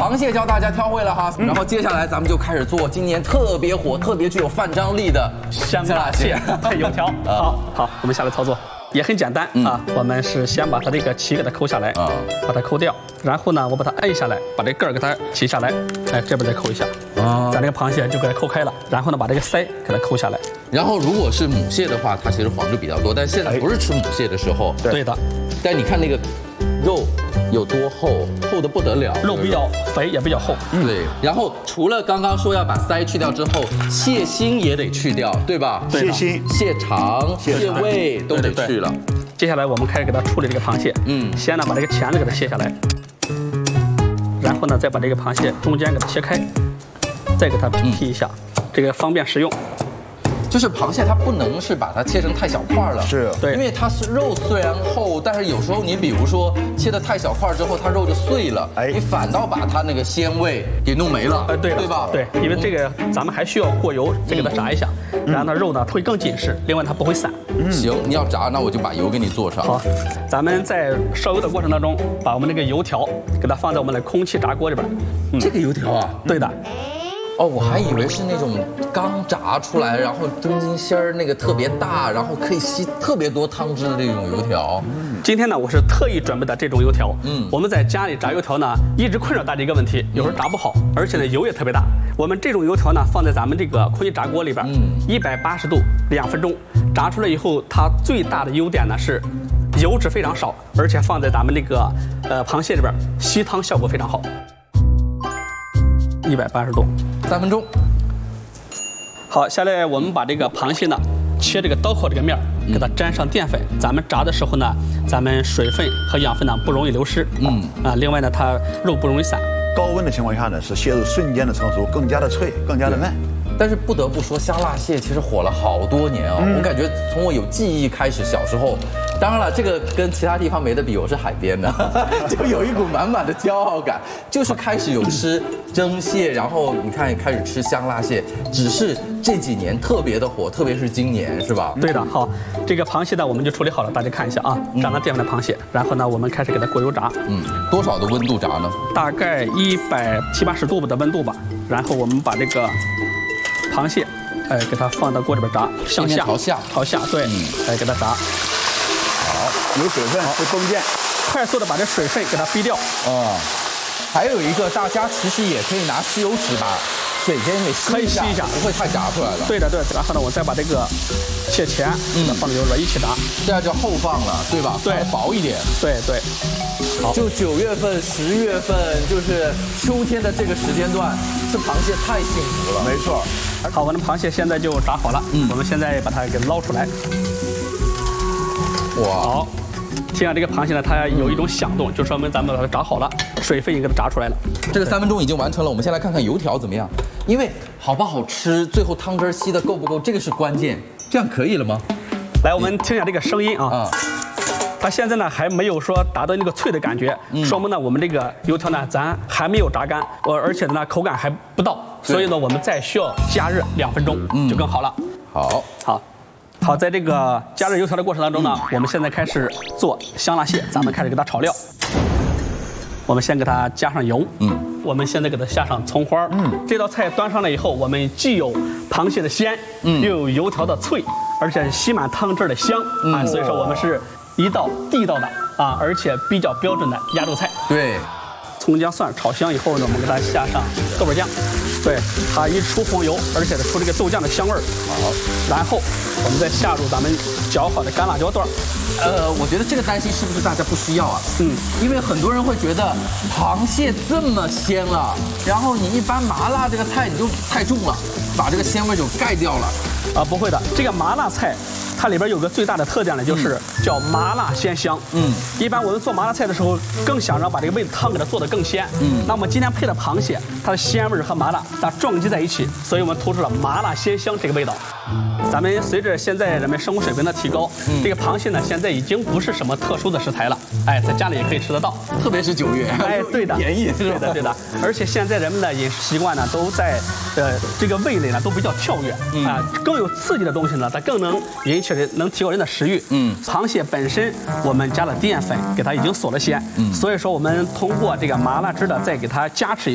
螃蟹教大家挑会了哈，然后接下来咱们就开始做今年特别火、特别具有泛张力的香辣蟹配油条。好，我们下来操作。也很简单啊，我们是先把它这个鳍给它抠下来啊，把它抠掉，然后呢，我把它摁下来，把这个儿给它提下来，哎，这边再抠一下啊，咱这个螃蟹就给它抠开了，然后呢，把这个鳃给它抠下来。 然后如果是母蟹的话，它其实黄质比较多，但现在不是吃母蟹的时候。 对的。 但你看那个肉有多厚，厚得不得了， 肉比较肥也比较厚。 对。然后除了刚刚说要把鳃去掉之后，蟹心也得去掉，对吧？ 蟹心、 蟹肠、蟹胃都得去了。 接下来我们开始给它处理这个螃蟹。先呢把这个钳子给它卸下来，然后呢再把这个螃蟹中间给它切开，再给它剔一下，这个方便食用。 就是螃蟹它不能是把它切成太小块了， 是对， 因为它是肉虽然厚，但是有时候你比如说切的太小块之后，它肉就碎了，你反倒把它那个鲜味给弄没了，对吧？ 对，因为这个咱们还需要过油再给它炸一下，然后它肉呢它会更紧实，另外它不会散。 行，你要炸，那我就把油给你做上。 好，咱们在烧油的过程当中，把我们这个油条给它放在我们的空气炸锅里边。 这个油条啊？ 对的。 哦，我还以为是那种刚炸出来，然后中筋芯儿那个特别大，然后可以吸特别多汤汁的这种油条。 今天呢，我是特意准备的这种油条。我们在家里炸油条呢，一直困扰大家一个问题，有时候炸不好，而且呢油也特别大。我们这种油条呢，放在咱们这个空气炸锅里边，180度2分钟，炸出来以后，它最大的优点呢是油脂非常少，而且放在咱们这个螃蟹里边，吸汤效果非常好。180度 3分钟。 好，下来我们把这个螃蟹呢，切这个刀口这个面，给它沾上淀粉。咱们炸的时候呢，咱们水分和养分呢不容易流失。另外呢，它肉不容易散。 高温的情况下呢，使蟹肉瞬间的成熟，更加的脆，更加的嫩。 但是不得不说，香辣蟹其实火了好多年啊！我感觉从我有记忆开始，小时候，当然了，这个跟其他地方没得比，我是海边的，就有一股满满的骄傲感。就是开始有吃蒸蟹，然后你看开始吃香辣蟹，只是这几年特别的火，特别是今年，是吧？ 对的。好，这个螃蟹呢我们就处理好了，大家看一下啊，沾了淀粉的螃蟹，然后呢我们开始给它过油炸。 多少的温度炸呢？大概170-180度的温度吧。然后我们把这个螃蟹，给它放到锅里边炸，向下朝下，对，给它炸。 好，有水分会崩溅， 快速的把这水分给它逼掉。 还有一个，大家其实也可以拿吸油纸把水先给吸一下，不会太炸出来了。 对的。然后呢，我再把这个蟹钳放油里边一起炸， 这样就后放了，对吧？ 对， 薄一点。 对。好， 就9月份、10月份，就是秋天的这个时间段，吃螃蟹太幸福了。 没错。 好，我的螃蟹现在就炸好了。我们现在把它给捞出来。 哇， 好，听下这个螃蟹呢，它有一种响动，就说明咱们把它炸好了，水分也给它炸出来了。这个 3分钟已经完成了，我们先来看看油条怎么样。因为好不好吃，最后汤汁吸的够不够，这个是关键。这样可以了吗？ 来，我们听一下这个声音啊。它现在呢还没有说达到那个脆的感觉，说明呢我们这个油条呢咱还没有炸干，而且呢口感还不到，所以呢我们再需要加热2分钟就更好了。好，在这个加热油条的过程当中呢，我们现在开始做香辣蟹，咱们开始给它炒料。我们先给它加上油，我们现在给它下上葱花，这道菜端上来以后，我们既有螃蟹的鲜，又有油条的脆，而且吸满汤汁的香所以说我们是一道地道的而且比较标准的压轴菜。 对， 葱姜蒜炒香以后呢，我们给它下上豆瓣酱，对，它一出红油，而且出这个豆酱的香味儿。好，然后我们再下入咱们搅好的干辣椒段。 我觉得这个担心是不是大家不需要啊？因为很多人会觉得螃蟹这么鲜了，然后你一般麻辣这个菜你就太重了，把这个鲜味就盖掉了。 不会的，这个麻辣菜它里边有个最大的特点呢，就是叫麻辣鲜香。一般我们做麻辣菜的时候，更想让把这个味汤给它做得更鲜。那我们今天配的螃蟹，它的鲜味和麻辣它撞击在一起，所以我们突出了麻辣鲜香这个味道。咱们随着现在人们生活水平的提高，这个螃蟹呢现在已经不是什么特殊的食材了，在家里也可以吃得到， 特别是9月， 对的， 便宜， 对的。而且现在人们的饮食习惯呢，都在这个味蕾呢都比较跳跃更有刺激的东西呢，它更能引起人，能提高人的食欲。螃蟹本身我们加了淀粉，给它已经锁了鲜，所以说我们通过这个麻辣汁的再给它加持